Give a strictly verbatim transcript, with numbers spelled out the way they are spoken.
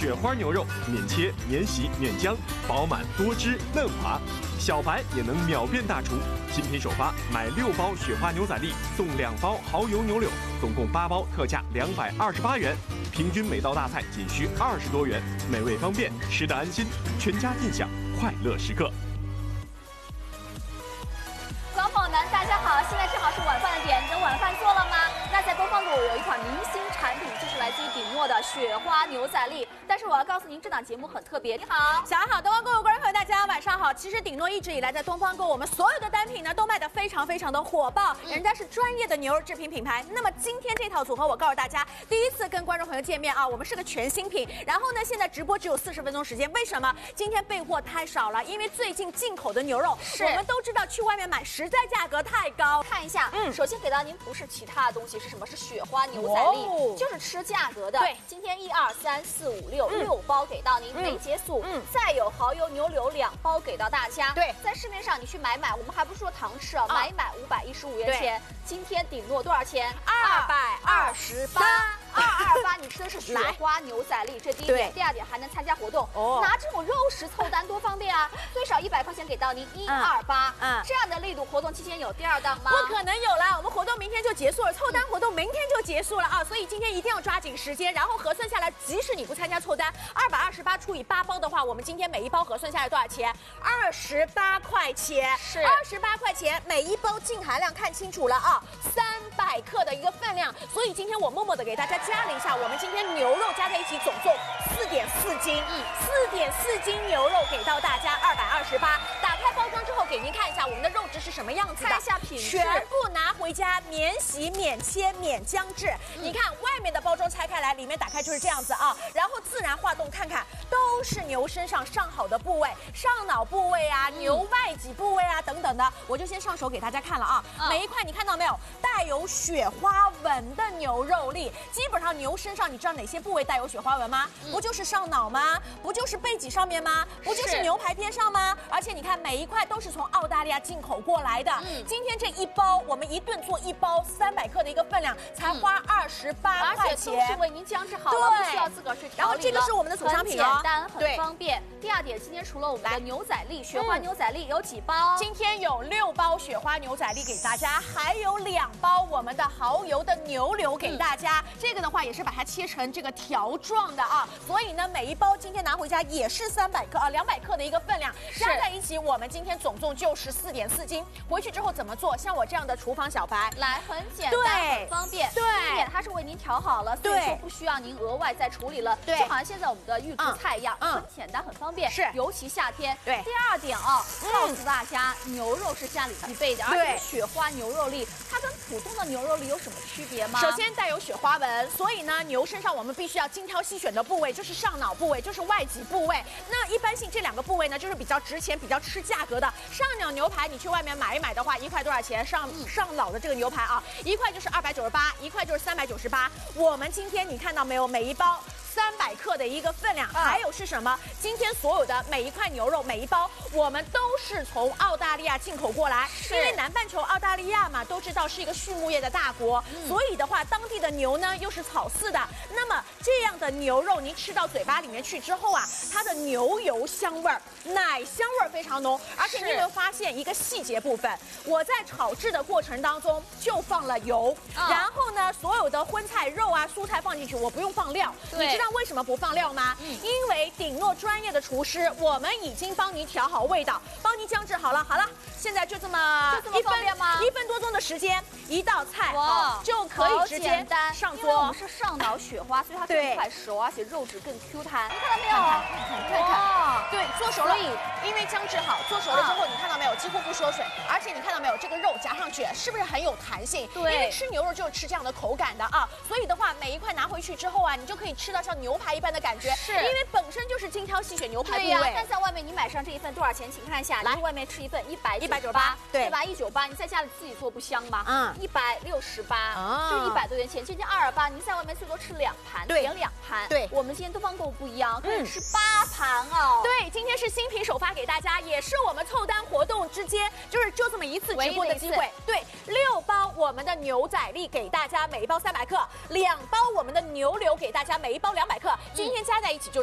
雪花牛肉，免切、免洗、免浆，饱满多汁嫩滑。小白也能秒变大厨。新品首发，买六包雪花牛仔粒送两包蚝油牛柳，总共八包，特价两百二十八元。平均每道大菜仅需二十多元，美味方便，吃得安心，全家尽享快乐时刻。 观众朋友们，大家好，现在正好是晚饭的点，你的晚饭做了吗？那在东方路有一款明星产品，就是来自于鼎诺的雪花牛仔粒。但是我要告诉您，这档节目很特别。你好， 小安好，东方购物观众朋友，大家晚上好。其实鼎诺一直以来在东方购，我们所有的单品呢都卖得非常非常的火爆，人家是专业的牛肉制品品牌。那么今天这套组合，我告诉大家，第一次跟观众朋友见面啊，我们是个全新品。然后呢，现在直播只有四十分钟时间，为什么？今天备货太少了，因为最近进口的牛肉，我们都知道去外面买实在价格太高。 看一下，嗯，首先给到您不是其他的东西，是什么？是雪花牛仔粒，哦、就是吃价格的。 对， 今天一二三四五六六包给到您，嗯、没结束。嗯，再有蚝油牛柳两包给到大家。 对， 在市面上你去买买，我们还不是说糖吃啊，买一买五百一十五元钱。今天鼎诺多少钱？ 二百二十八。 二二八，你吃的是雪花牛仔粒，这第一点。第二点还能参加活动，哦、拿这种肉食凑单多方便啊！最少一百块钱给到您一二八，嗯，这样的力度，活动期间有第二档吗？ 不可能有啦，我们活动明天就结束了，凑单活动明天就结束了啊！所以今天一定要抓紧时间，然后核算下来，即使你不参加凑单，二百二十八除以八包的话，我们今天每一包核算下来多少钱？二十八块钱， 是二十八块钱，每一包净含量看清楚了啊，三百克的一个分量。所以今天我默默的给大家加了一下，我们今天牛肉加在一起总重四点四斤，嗯，四点四斤牛肉给到大家二百二十八。打开包装之后，给您看一下我们的肉质是什么样子的， 看一下品质， 全部拿回家免洗、免切、免浆制。嗯、你看外面的包装拆开来，里面打开就是这样子啊，然后自然化冻，看看都是牛身上上好的部位，上脑部位啊，嗯、牛外脊部位啊等等的，我就先上手给大家看了啊。嗯、每一块你看到没有，带有雪花纹的牛肉粒，基本上牛身上你知道哪些部位带有雪花纹吗？嗯、不就是上脑吗？不就是背脊上面吗？不就是牛排边上吗？而且你看每一块都是从澳大利亚进口过来的。嗯、今天这一包我们一顿做一包三百克的一个分量，才花二十八块钱， 而且都是为您浆制好了，不需要自个儿去调理了。 然后这个是我们的主商品哦，很简单，很方便。第二点，今天除了我们的牛仔粒、雪花牛仔粒有几包？ 今天有六包雪花牛仔粒给大家，还有两包我们的蚝油的牛柳给大家。嗯、这个的话也是把它切成这个条状的啊，所以呢每一包今天拿回家也是三百克啊，两百克的一个分量，加在一起我们今天总重就是四点四斤。回去之后怎么做？像我这样的厨房小白， 来很简单，很方便。 对， 第一点它是为您调好了，所以说不需要您额外再处理了。对，就好像现在我们的预制菜一样，嗯、很简单，很方便。 是， 尤其夏天。 对。 第二点啊，告诉大家，牛肉是家里必备的，而且雪花牛肉粒，它跟普通的牛肉粒有什么区别吗？ 首先带有雪花纹，所以呢，牛身上我们必须要精挑细选的部位就是上脑部位，就是外脊部位。那一般性这两个部位呢，就是比较值钱、比较吃价格的。上脑牛排，你去外面买一买的话，一块多少钱？上上脑的这个牛排啊，一块就是二百九十八，一块就是三百九十八。我们今天你看到没有？每一包三百克的一个分量，还有是什么？今天所有的每一块牛肉，每一包，我们都是从澳大利亚进口过来。因为南半球澳大利亚嘛，都知道是一个畜牧业的大国，嗯、所以的话，当地的牛呢又是草饲的。那么这样的牛肉，您吃到嘴巴里面去之后啊，它的牛油香味儿、奶香味儿非常浓。而且你有没有发现一个细节部分？我在炒制的过程当中就放了油，嗯、然后呢，所有的荤菜、肉啊、蔬菜放进去，我不用放料。你知道为什么不放料吗？嗯、因为鼎诺专业的厨师，我们已经帮你调好味道，帮你酱制好了。好了，现在就这么就这么方便吗？ 一分多钟的时间，一道菜哇就可以直接上桌。 因为我们是上脑雪花，所以它更快熟，而且肉质更 Q 弹。你看到没有？看看看看， 对，做熟了，因为姜制好，做熟了之后，你看到没有？几乎不缩水，而且你看到没有？这个肉夹上去是不是很有弹性？ 对， 因为吃牛肉就是吃这样的口感的啊，所以的话，每一块拿回去之后啊，你就可以吃到像牛排一般的感觉。是，因为本身就是精挑细选牛排部位。 对呀，但在外面你买上这一份多少钱？请看一下，来，外面吃一份一百一百九十八，对吧？一九八，你在家里自己做不香吗？嗯，一百六十八，就一百多元钱。今天二二八，您在外面最多吃两盘，点两盘。对，我们今天东方购物不一样，可以吃八盘哦。 对，今天是新品首发给大家，也是我们凑单活动之间，就是就这么一次直播的机会。对，六包我们的牛仔粒给大家，每一包三百克；两包我们的牛柳给大家，每一包两百克。今天加在一起就